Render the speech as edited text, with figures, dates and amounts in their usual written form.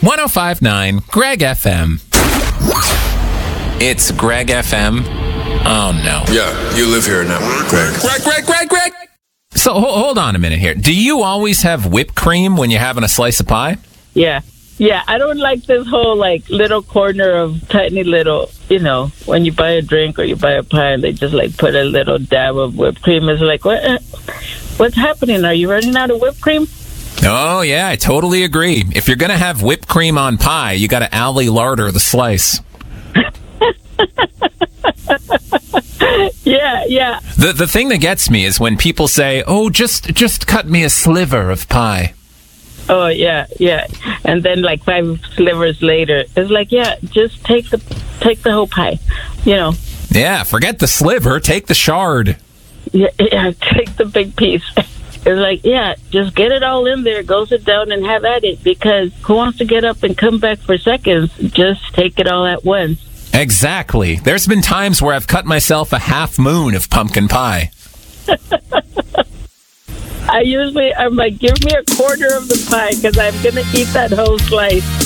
105.9 Greg FM. It's Greg FM. Oh, no. Yeah, you live here now, Greg. Greg! So, hold on a minute here. Do you always have whipped cream when you're having a slice of pie? Yeah, I don't like this whole, little corner of tiny little, when you buy a drink or you buy a pie and they just, put a little dab of whipped cream. It's like, what's happening? Are you running out of whipped cream? Oh, yeah, I totally agree. If you're going to have whipped cream on pie, you got to alley larder the slice. Yeah. The thing that gets me is when people say, "Oh, just cut me a sliver of pie." Oh, yeah. And then 5 slivers later, it's like, yeah, just take the whole pie, Yeah, forget the sliver, take the shard. Yeah, take the big piece. It's like, yeah, just get it all in there, go sit down and have at it, because who wants to get up and come back for seconds? Just take it all at once. Exactly. There's been times where I've cut myself a half moon of pumpkin pie. I'm like, give me a quarter of the pie, because I'm going to eat that whole slice.